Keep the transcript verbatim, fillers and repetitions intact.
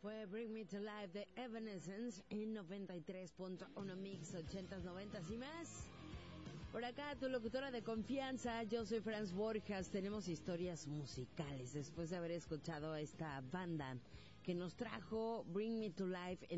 fue Bring Me to Life de Evanescence en noventa y tres punto uno Mix, ochentas, noventas y más. Por acá, tu locutora de confianza, yo soy Franz Borjas. Tenemos historias musicales después de haber escuchado a esta banda que nos trajo Bring Me to Life en